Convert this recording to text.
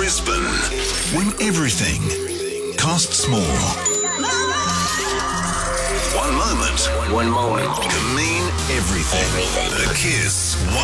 Gisborne. When everything costs more. One moment One moment. can mean everything. The Kiss